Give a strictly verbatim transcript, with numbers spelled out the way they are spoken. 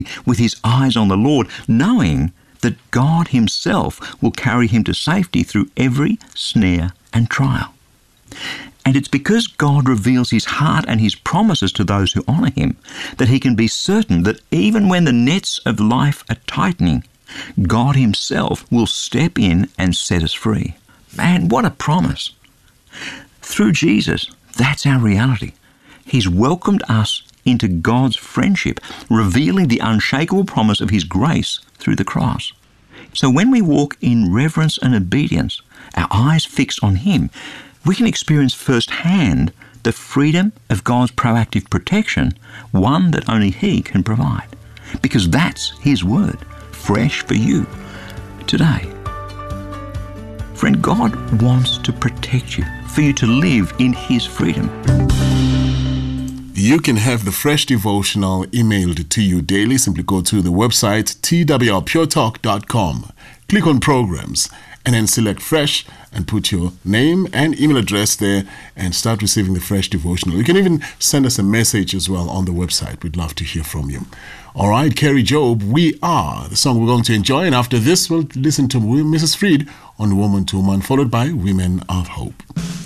with his eyes on the Lord, knowing that God himself will carry him to safety through every snare and trial. And it's because God reveals his heart and his promises to those who honour him that he can be certain that even when the nets of life are tightening, God himself will step in and set us free. Man, what a promise. Through Jesus, that's our reality. He's welcomed us into God's friendship, revealing the unshakable promise of his grace through the cross. So when we walk in reverence and obedience, our eyes fixed on him, we can experience firsthand the freedom of God's proactive protection, one that only he can provide. Because that's his word, fresh for you today. Friend, God wants to protect you, for you to live in his freedom. You can have the Fresh Devotional emailed to you daily. Simply go to the website t w r pure talk dot com. Click on Programs and then select Fresh and put your name and email address there and start receiving the Fresh Devotional. You can even send us a message as well on the website. We'd love to hear from you. All right, Kerry Job, We Are, the song we're going to enjoy. And after this, we'll listen to Missus Freed on Woman to Woman, followed by Women of Hope.